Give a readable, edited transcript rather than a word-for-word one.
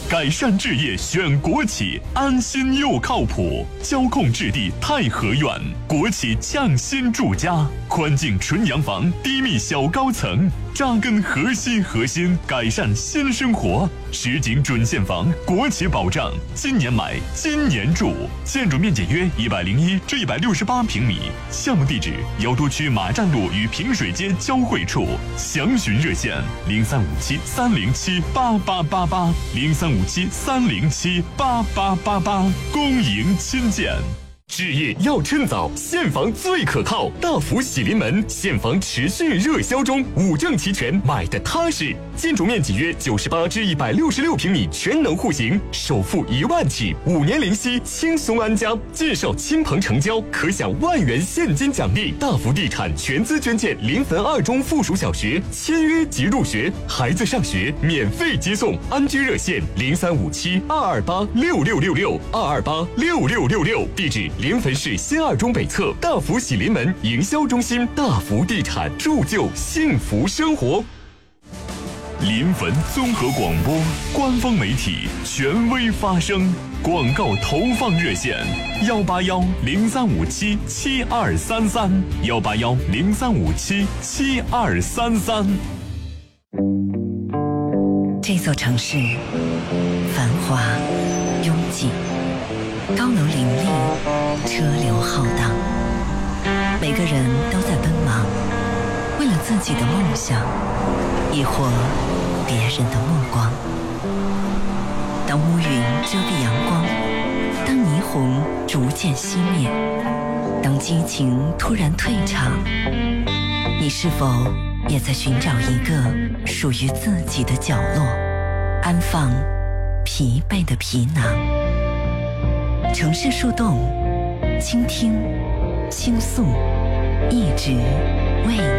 改善置业选国企，安心又靠谱。交控置地太和苑，国企匠心住家，宽净纯洋房，低密小高层，扎根核心，改善新生活。实景准现房，国企保障，今年买，今年住。建筑面积约101至168平米。项目地址：瑶都区马站路与平水街交汇处。详询热线：0357-307-8888，0357-307-8888。恭迎亲见。置业要趁早，现房最可靠。大福喜临门，现房持续热销中，5证齐全，买的踏实。建筑面积约98至166平米，全能户型，首付1万起，5年零息，轻松安家。介绍亲朋成交，可享1万元现金奖励。大福地产全资捐建临汾2中附属小学，签约即入学，孩子上学免费接送。安居热线0357-228-6666，228-6666，地址：临汾市新2中北侧大福喜临门营销中心。大福地产，铸就幸福生活。临汾综合广播官方媒体，权威发声。广告投放热线：181-0357-7233，181-0357-7233。 这座城市繁华拥挤，高楼林立，车流浩荡，每个人都在奔忙，为了自己的梦想，亦或别人的目光。当乌云遮蔽阳光，当霓虹逐渐熄灭，当激情突然退场，你是否也在寻找一个属于自己的角落，安放疲惫的皮囊？城市树洞，倾听，倾诉，一直为你。